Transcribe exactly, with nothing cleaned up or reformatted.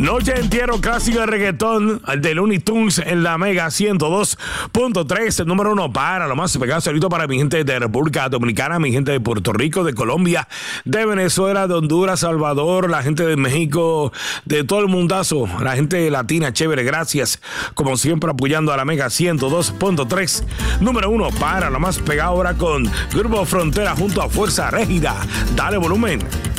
Noche entero clásico de reggaetón de Looney Tunes en la Mega ciento dos punto tres, el número uno para lo más pegado solito para mi gente de República Dominicana, mi gente de Puerto Rico, de Colombia, de Venezuela, de Honduras, Salvador, la gente de México, de todo el mundazo, la gente latina, chévere, gracias, como siempre apoyando a la Mega ciento dos punto tres, número uno para lo más pegado ahora con Grupo Frontera junto a Fuerza Régida. Dale volumen.